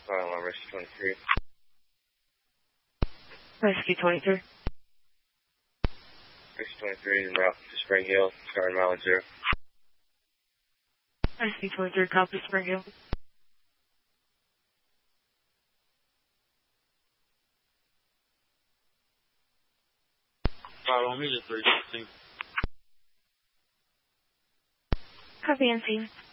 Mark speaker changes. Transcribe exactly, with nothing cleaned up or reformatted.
Speaker 1: Uh, Rescue twenty-three.
Speaker 2: Rescue twenty-three.
Speaker 1: Rescue twenty-three is en route to Spring Hill, starting mileage zero.
Speaker 2: Rescue twenty-three, copy Spring Hill.
Speaker 3: Follow me to three sixteen.
Speaker 2: Copy, N C.